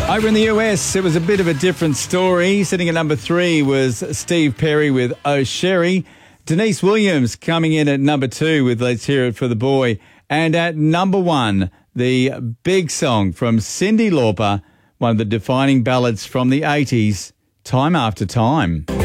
Over in the US, it was a bit of a different story. Sitting at number 3 was Steve Perry with Oh Sherry. Denise Williams coming in at number 2 with Let's Hear It for the Boy. And at number 1, the big song from Cyndi Lauper, one of the defining ballads from the 80s, Time After Time.